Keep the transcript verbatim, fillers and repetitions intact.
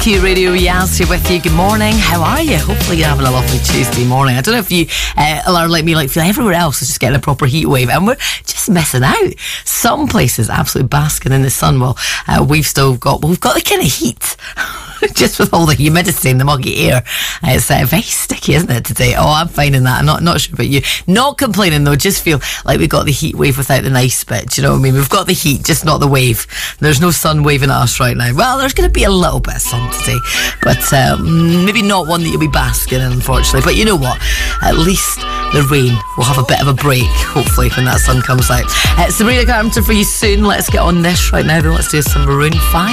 Q Radio Reality with you. Good morning. How are you? Hopefully you're having a lovely Tuesday morning. I don't know if you uh, are like me, like feel everywhere else is just getting a proper heat wave, and we're just missing out. Some places absolutely basking in the sun. Well, uh, we've still got well, we've got the kind of heat. Just with all the humidity and the muggy air, it's uh, very sticky, isn't it, today? Oh, I'm finding that. I'm not, not sure about you. Not complaining, though. Just feel like we got the heat wave without the nice bit. Do you know what I mean? We've got the heat, just not the wave. There's no sun waving at us right now. Well, there's going to be a little bit of sun today, but um, maybe not one that you'll be basking in, unfortunately. But you know what? At least the rain will have a bit of a break, hopefully, when that sun comes out. Uh, Sabrina Carpenter for you soon. Let's get on this right now, then. Let's do some Maroon five.